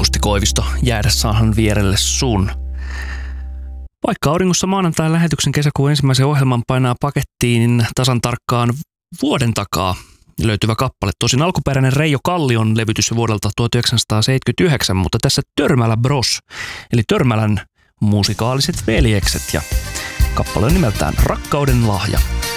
Kusti Koivisto jäädessähän vierelle sun. Vaikka auringossa maanantain lähetyksen kesäkuun ensimmäisen ohjelman painaa pakettiin tasan tarkkaan vuoden takaa löytyvä kappale. Tosin alkuperäinen Reijo Kallion levytys vuodelta 1979, mutta tässä Törmälä Bros, eli Törmälän musikaaliset veljekset, ja kappale on nimeltään Rakkauden lahja.